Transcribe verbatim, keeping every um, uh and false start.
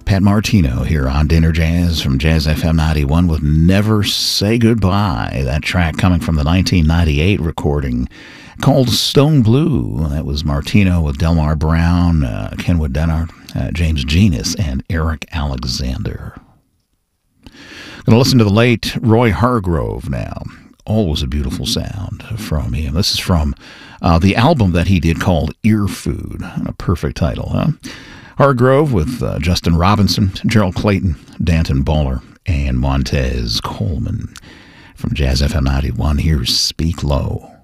Pat Martino here on Dinner Jazz from Jazz F M ninety-one with Never Say Goodbye. That track coming from the nineteen ninety-eight recording called Stone Blue. That was Martino with Delmar Brown, uh, Kenwood Dennard, uh, James Genus, and Eric Alexander. Going to listen to the late Roy Hargrove now. Always a beautiful sound from him. This is from uh, the album that he did called Ear Food. A perfect title, huh? Hargrove with uh, Justin Robinson, Gerald Clayton, Danton Baller, and Montez Coleman. From Jazz F M ninety-one, here's Speak Low.